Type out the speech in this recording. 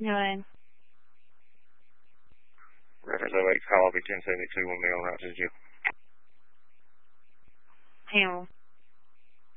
Good. Reference 08, call, I'll be 1072, 1 million, right to the jail. Hell.